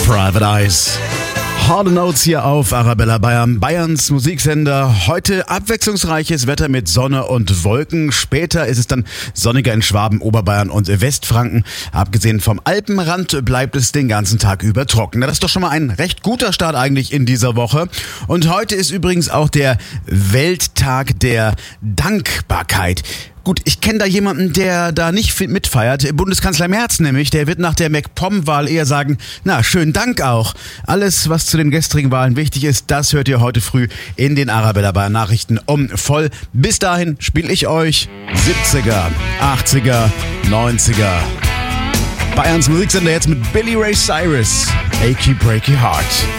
Private Eyes. Hard Notes hier auf Arabella Bayern, Bayerns Musiksender. Heute abwechslungsreiches Wetter mit Sonne und Wolken. Später ist es dann sonniger in Schwaben, Oberbayern und Westfranken. Abgesehen vom Alpenrand bleibt es den ganzen Tag über trocken. Das ist doch schon mal ein recht guter Start eigentlich in dieser Woche. Und heute ist übrigens auch der Welttag der Dankbarkeit. Gut, ich kenne da jemanden, der da nicht mitfeiert. Bundeskanzler Merz nämlich, der wird nach der MacPom-Wahl eher sagen, na, schönen Dank auch. Alles, was zu den gestrigen Wahlen wichtig ist, das hört ihr heute früh in den Arabella Bayern Nachrichten um voll. Bis dahin spiele ich euch 70er, 80er, 90er. Bayerns Musiksender jetzt mit Billy Ray Cyrus, Achy Breaky Heart.